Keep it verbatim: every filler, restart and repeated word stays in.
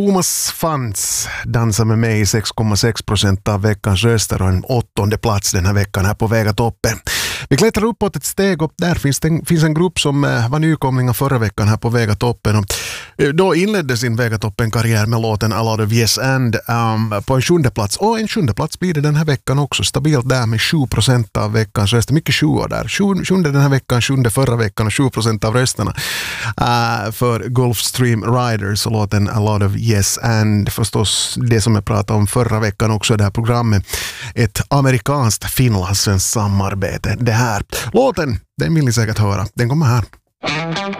Thomas Fantz dansar med mig i sex komma sex procent av veckans röster och en åttonde plats den här veckan här på Väga toppen. Vi klättrar uppåt ett steg upp. Där finns, det, finns en grupp som var nykomlingar förra veckan här på Väga toppen. Och då inledde sin Väga toppen-karriär med låten A Lot of Yes and um, på en sjunde plats. Och en sjunde plats blir det den här veckan också. Stabilt där med sju procent av veckans röster. Mycket sjuor där. Sju, sjunde den här veckan, sjunde förra veckan och sju procent av rösterna uh, för Gulfstream Riders och låten A Lot of Yes and. Förstås det som jag pratade om förra veckan också i det här programmet. Ett amerikanskt finlandssvenskt samarbete. Det här. Låten, den vill ni säkert höra. Den kommer här.